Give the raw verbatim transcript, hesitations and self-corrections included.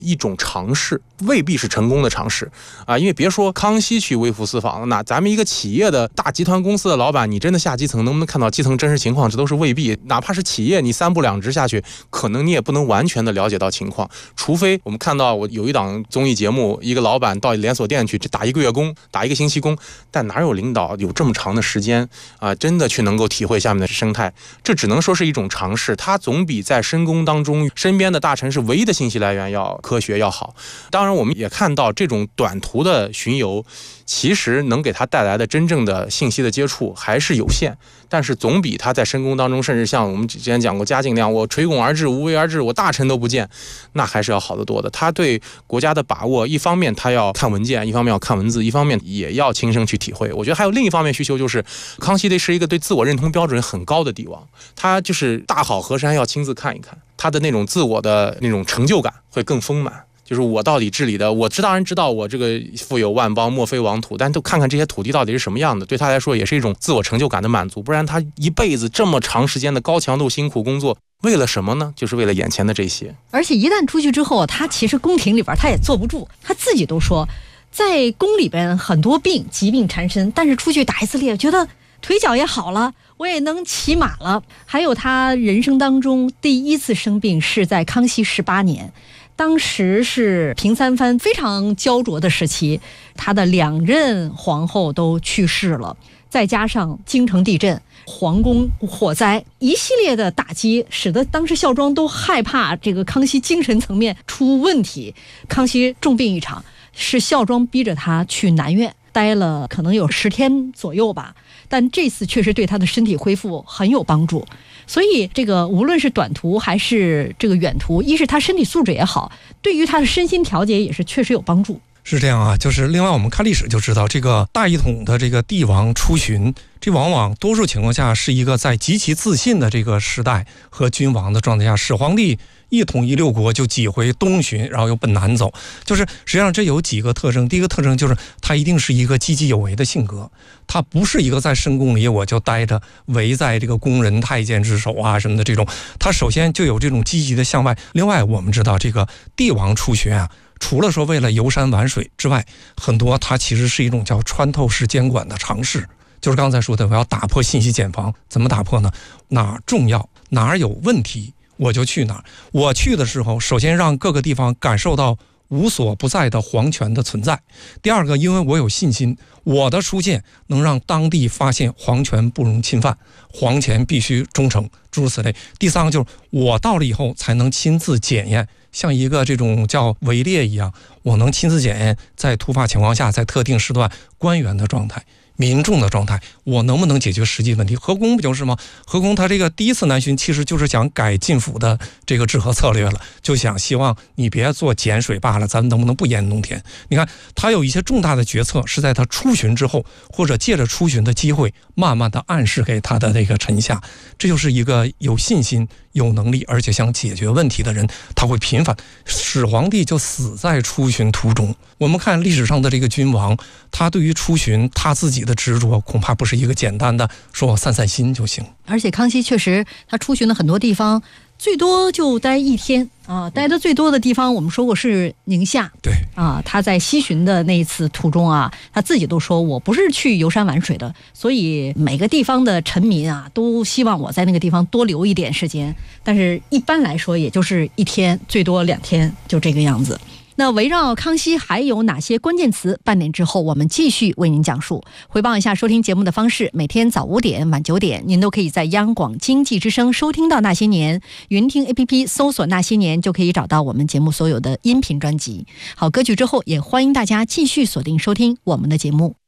一种尝试，未必是成功的尝试啊！因为别说康熙去微服私访了，那咱们一个企业的大集团公司的老板，你真的下基层能不能看到基层真实情况，这都是未必。哪怕是企业，你三步两直下去，可能你也不能完全的了解到情况。除非我们看到我有一档综艺节目，一个老板到连锁店去打一个月工，打一个星期工，但哪有领导有这么长的时间啊，真的去能够体会下面的生态？这只能说是一种尝试，它总比在深宫当中身边的大臣是唯一的信息来源要科学要好。当然我们也看到这种短途的巡游其实能给他带来的真正的信息的接触还是有限，但是总比他在深宫当中，甚至像我们之前讲过嘉靖那样，我垂拱而治无为而治，我大臣都不见，那还是要好得多的。他对国家的把握，一方面他要看文件，一方面要看文字，一方面也要亲身去体会。我觉得还有另一方面需求，就是康熙是一个对自我认同标准很高的帝王，他就是大好河山要亲自看一看，他的那种自我的那种成就感会更丰满。就是我到底治理的，我知道人知道我这个富有万邦，莫非王土，但都看看这些土地到底是什么样的，对他来说也是一种自我成就感的满足。不然他一辈子这么长时间的高强度辛苦工作，为了什么呢？就是为了眼前的这些。 而且一旦出去之后，他其实宫廷里边他也坐不住，他自己都说，在宫里边很多病疾病缠身，但是出去打一次猎，觉得腿脚也好了，我也能骑马了。还有他人生当中第一次生病是在康熙十八年。当时是平三藩非常焦灼的时期，他的两任皇后都去世了，再加上京城地震、皇宫火灾，一系列的打击，使得当时孝庄都害怕这个康熙精神层面出问题。康熙重病一场，是孝庄逼着他去南苑待了可能有十天左右吧，但这次确实对他的身体恢复很有帮助。所以这个无论是短途还是这个远途，一是他身体素质也好，对于他的身心调节也是确实有帮助。 是这样啊，就是另外我们看历史就知道，这个大一统的这个帝王出巡，这往往多数情况下是一个在极其自信的这个时代和君王的状态下，始皇帝一统一六国就几回东巡，然后又奔南走，就是实际上这有几个特征。第一个特征就是他一定是一个积极有为的性格，他不是一个在深宫里我就待着围在这个宫人太监之首啊什么的这种，他首先就有这种积极的向外。另外我们知道这个帝王出巡啊，除了说为了游山玩水之外，很多它其实是一种叫穿透式监管的尝试。就是刚才说的，我要打破信息茧房，怎么打破呢？哪儿重要，哪儿有问题，我就去哪儿。我去的时候，首先让各个地方感受到无所不在的皇权的存在。第二个，因为我有信心，我的出现能让当地发现皇权不容侵犯，皇前必须忠诚，诸如此类。第三个就是我到了以后才能亲自检验，像一个这种叫围猎一样，我能亲自检验在突发情况下，在特定时段官员的状态、民众的状态，我能不能解决实际问题？和宫不就是吗？和宫他这个第一次南巡其实就是想改进府的这个治河策略了，就想希望你别做碱水罢了，咱们能不能不淹农田？你看他有一些重大的决策是在他出巡之后，或者借着出巡的机会慢慢的暗示给他的这个臣下，这就是一个有信心有能力而且想解决问题的人，他会频繁。始皇帝就死在出巡途中。我们看历史上的这个君王，他对于出巡他自己的执着恐怕不是一个简单的说我散散心就行。 而且康熙确实他出巡的很多地方最多就待一天啊，待的最多的地方我们说过是宁夏。 对啊，他在西巡的那一次途中啊，他自己都说我不是去游山玩水的，所以每个地方的臣民啊都希望我在那个地方多留一点时间，但是一般来说也就是一天，最多两天，就这个样子。那围绕康熙还有哪些关键词？半点之后我们继续为您讲述。回报一下收听节目的方式，每天早五点晚九点您都可以在央广经济之声收听到那些年，云听 A P P 搜索那些年就可以找到我们节目所有的音频专辑。好，歌曲之后也欢迎大家继续锁定收听我们的节目。